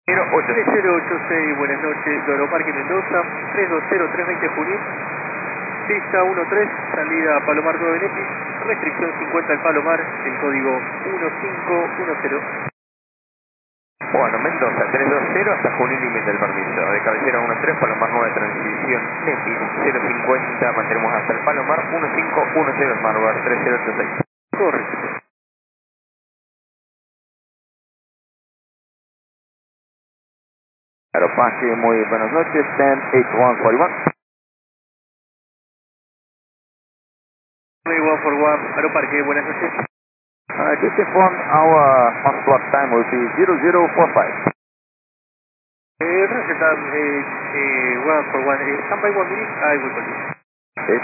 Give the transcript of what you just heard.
3086, buenas noches, Aeroparque Mendoza, 320-320 Junín, pista 13, salida a Palomar 9 Nepis, restricción 50 al Palomar, el código 1510. Bueno, Mendoza 320 hasta Junín límite del permiso, de cabecera 13, Palomar 9, transición Nepis 050, mantenemos hasta el Palomar 1510, Smartbar 3086. Correcto. Aeroparque, muy buenas noches, 108141. 141, Aeroparque, buenas noches. Just inform our hot slot time will be 0045. Roger, 141, stand by 1 minute, I will call you.